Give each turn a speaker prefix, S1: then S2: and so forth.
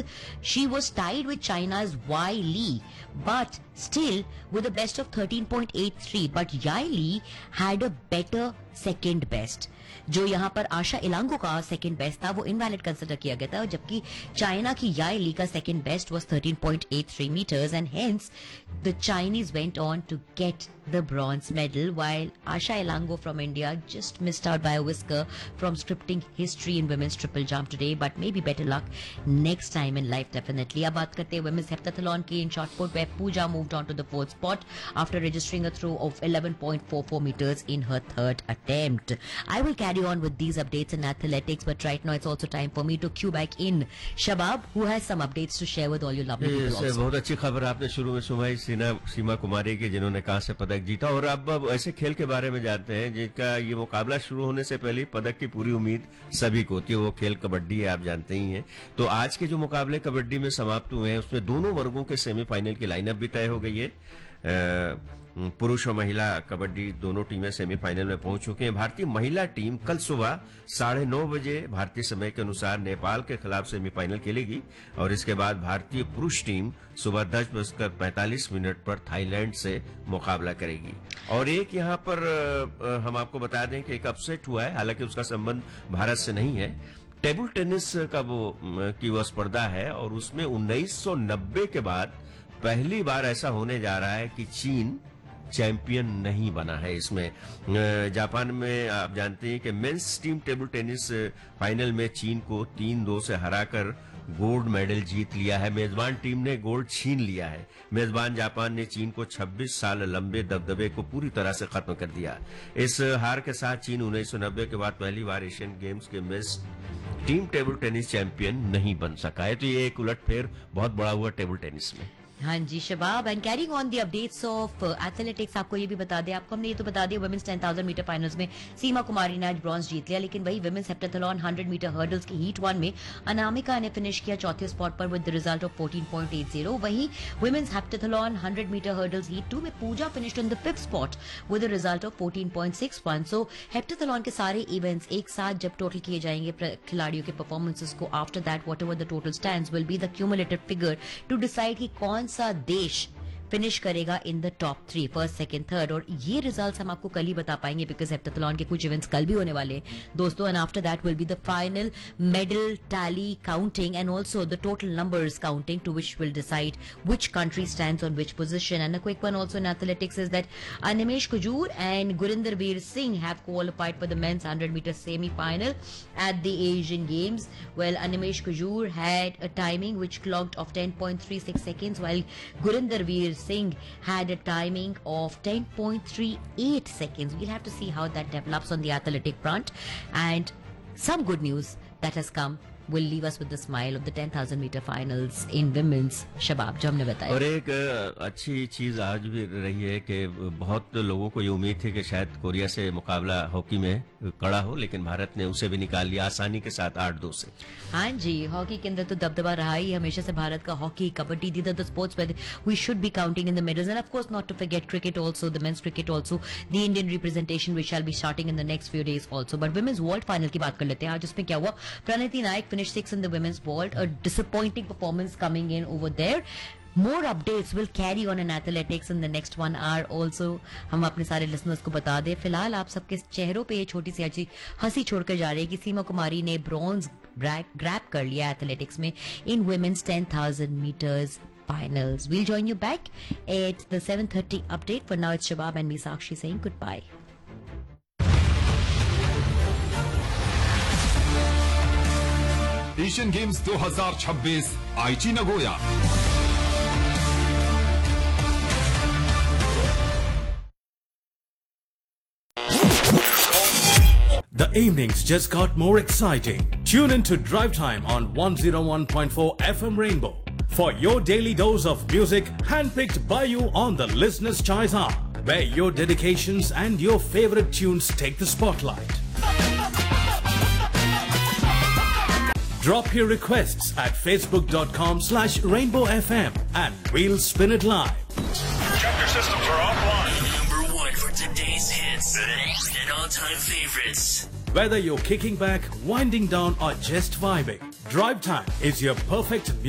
S1: she was tied with China's Wai Li, but still with a best of 13.83. But Yai Li had a better second best. जो यहाँ पर आशा इलांगो का second best था वो invalid consider किया गया था, जबकि चाइना की याई ली का second best was 13.83 meters, and hence the Chinese went on to get the bronze medal, while Asha Ilango from India just missed out by a whisker from scripting history in women's triple jump today, but maybe better luck next time in life definitely. अब बात करते हैं women's heptathlon की in shot put, where Pooja moved on to the fourth spot after registering a throw of 11.44 meters in her third attempt. I will carry on with these updates in athletics, but right now it's also time for me to cue back in Shabab, who has some updates to share with all you lovely people also.
S2: बहुत अच्छी खबर आपने शुरू में सुनाई सीमा कुमारी की, जिन्होंने कांस्य पदक जीता। और अब ऐसे खेल के बारे में जानते हैं जिनका ये मुकाबला शुरू होने से पहले पदक की पूरी उम्मीद सभी को होती है। वो खेल कबड्डी है, आप जानते ही हैं। तो आज के जो मुकाबले कबड्डी में समाप्त हुए हैं उसमें दोनों वर्गों के सेमीफाइनल की लाइनअप भी तय हो गई है। पुरुष और महिला कबड्डी दोनों टीमें सेमीफाइनल में पहुंच चुके हैं। भारतीय महिला टीम कल सुबह 9:30 बजे भारतीय समय के अनुसार नेपाल के खिलाफ सेमीफाइनल खेलेगी, और इसके बाद भारतीय पुरुष टीम सुबह 10:45 पर थाईलैंड से मुकाबला करेगी। और एक यहाँ पर हम आपको बता दें कि एक अपसेट हुआ है, हालांकि उसका संबंध भारत से नहीं है। टेबल टेनिस का वो स्पर्धा है, और उसमें 1990 के बाद पहली बार ऐसा होने जा रहा है कि चीन चैंपियन नहीं बना है। इसमें जापान में आप जानते हैं कि men's team table tennis final में चीन को 3-2 से हराकर गोल्ड मेडल जीत लिया है। मेजबान टीम ने गोल्ड छीन लिया है। मेजबान जापान ने चीन को 26 साल लंबे दबदबे को पूरी तरह से खत्म कर दिया। इस हार के साथ चीन 1990 के बाद पहली बार एशियन गेम्स के men's team table tennis champion नहीं बन सका है। तो ये एक उलटफेर बहुत बड़ा हुआ टेबल टेनिस में।
S1: हाँ जी शबाब, and carrying on the updates of athletics, आपको ये भी बता दें, आपको हमने ये तो बता दिया वुमेन्स 10,000 मीटर फाइनल्स में सीमा कुमारी ने आज ब्रॉन्ज जीत लिया, लेकिन वही वुमेन्स हेप्टाथलॉन 100 मीटर हर्डल्स की हीट 1 में अनामिका ने फिनिश किया चौथे स्पॉट पर विद द रिजल्ट ऑफ 14.80। वहीं women's heptathlon 100 metre hurdles heat 2 में पूजा finished in the 5th spot with the result of 14.61। So heptathlon के सारे इवेंट्स एक साथ जब टोटल किए जाएंगे खिलाड़ियों के परफॉर्मेंसेस को, after that what ever the total stands will be the cumulative figure to decide कि कौन सा देश फिनिश करेगा in the top 3, first, second, third. और ये रिजल्ट्स हम आपको कल ही बता पाएंगे बिकॉज हेप्टाथलॉन के कुछ इवेंट्स कल भी होने वाले हैं दोस्तों, and after that will be the final medal tally counting and also the total numbers counting to which will decide which country stands on which position. And a quick one also in athletics is that Animesh Kujur and Gurinder Veer Singh have qualified for the men's 100 meter semi-final at the Asian Games. Well, Animesh Kujur had a timing which clocked of 10.36 seconds, while Gurinder Veer Singh had a timing of 10.38 seconds. We'll have to see how that develops on the athletic front. And some good news that has come will leave us with the smile of the 10,000 meter finals in women's शबाब, जो हमने बताया।
S2: और एक अच्छी चीज आज भी रही है कि बहुत लोगों को ये उम्मीद थी कि शायद कोरिया से मुकाबला हॉकी में कड़ा हो, लेकिन भारत ने उसे भी निकाल लिया आसानी के साथ 8-2 से।
S1: हाँ जी, हॉकी के अंदर तो दबदबा रहा ही हमेशा से भारत का। Hockey, kabaddi, these are the sports where we should be counting in the medals, and of course not to forget cricket also, the men's cricket also, the Indian representation which shall be starting in the next few days also. But women's world final की बात कर लेते हैं। आज उसमें क्या हुआ? प्रणति नायक finished 6th in the women's vault, a disappointing performance coming in over there. More updates will carry on in athletics in the next 1 hour also. हम अपने सारे लिसनर्स को बता दें, फिलहाल आप सबके चेहरों पे ये छोटी सी अच्छी हंसी छोड़कर जा रही है कि सीमा कुमारी ने ब्रॉन्ज ग्रैब कर लिया एथलेटिक्स में इन women's 10,000 meters finals. We'll join you back at the 7:30 update. For now, it's Shabab and me, Sakshi, saying goodbye.
S3: Asian games 2026 आईची Nagoya.
S4: The evenings just got more exciting. Tune in to Drive Time on 101.4 FM Rainbow for your daily dose of music handpicked by you on the Listener's Choice Hour, where your dedications and your favorite tunes take the spotlight. Drop your requests at facebook.com/rainbowfm and we'll spin it live.
S5: Check your systems are offline.
S6: Number 1 for today's hits and all-time favorites.
S4: Whether you're kicking back, winding down or just vibing, Drive Time is your perfect